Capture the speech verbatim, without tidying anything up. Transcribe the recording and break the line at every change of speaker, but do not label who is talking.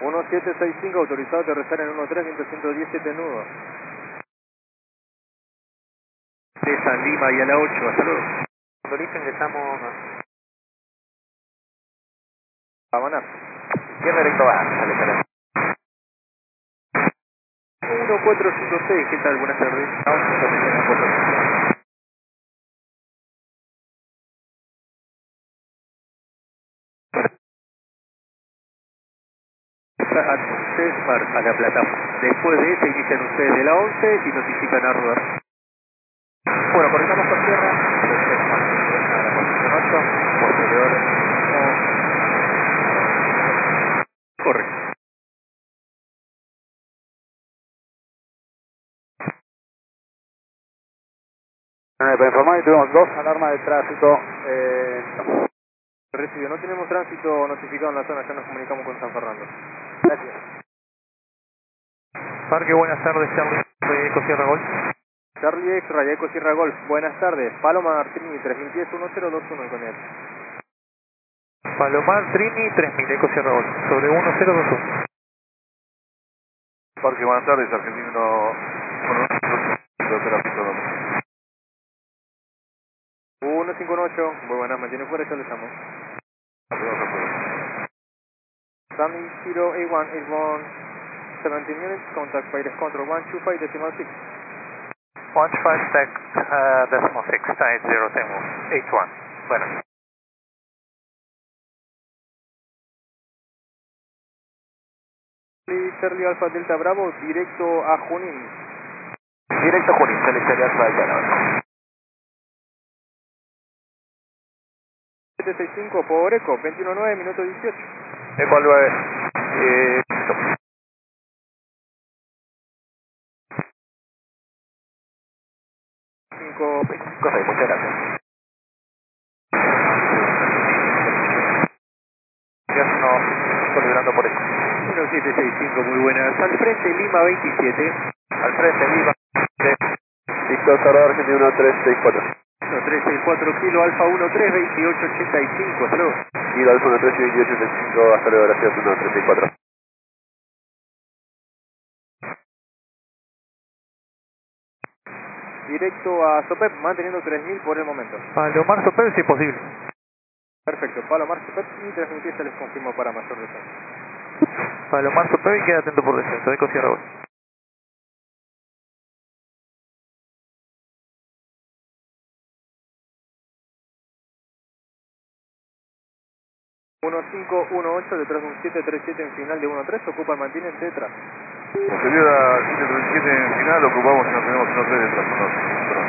uno siete seis cinco, autorizado a aterrizar en uno tres, viento ciento diecisiete nudos.
De San Lima y a la ocho, hasta luego.
Listo, ingresamos.
Pavanar.
Izquierda, directo baja, sale para.
uno cuatro cinco seis, ¿qué tal? Buenas tardes. A Cesmar, a la plataforma. Después de ese inician ustedes de la once y notifican a rodar.
Bueno, cortamos por tierra. A la posición ocho, posterior.
Correcto.
Para informar, tuvimos dos alarmas de tránsito. Eh...
Recibido, no tenemos tránsito notificado en la zona, ya nos comunicamos con San Fernando.
Gracias.
Parque, buenas tardes, Charlie. Soy Eco Sierra Golf.
Charlie X, Rayaco Sierra Golf, buenas tardes. Paloma Trini, tres mil diez, uno cero dos uno con él.
Palomar Trini, tres mil, Eco Sierra Golf, sobre uno cero dos uno.
Parque, buenas tardes, argentino.
uno cinco ocho, muy buenas, mantiene fuera, ya le llamo. Sunny zero A one, airborne, seventeen minutes, contact Paires Control one two five decimal six.
one two five, stack, uh, decimal six, side zero, decimal eight one. Bueno.
Charlie Alfa Delta Bravo, directo a Junín.
Directo a Junín, sale Charlie Alfa de Llano.
siete seis cinco por Eco, veintiuno nueve, minuto dieciocho.
Eco al nueve. Eh,
cinco
cinco seis, muchas gracias. Ya no estoy librando por eso.
uno siete seis cinco, muy buenas. Al frente, Lima veintisiete.
Al frente, Lima.
Víctor Salvador, Argentina uno tres seis cuatro.
uno tres seis cuatro, kilo alfa uno tres veintiocho ochenta y cinco, hasta luego.
Kilo Alfa uno tres veintiocho ochenta y cinco, hasta luego, gracias, uno tres seis cuatro.
Directo a Sopep, manteniendo tres mil por el momento.
Palomar Sopel, si es posible.
Perfecto, Palomar Sopep y tres mil se les confirmo para mayor detalle.
Palomar Sopel y queda atento por descenso, Eco Sierra Golf.
uno cinco uno ocho detrás de un siete tres siete en final de uno tres, ocupa el mantiene detrás.
Posterior a siete treinta y siete en final, ocupamos y nos tenemos uno tres detrás.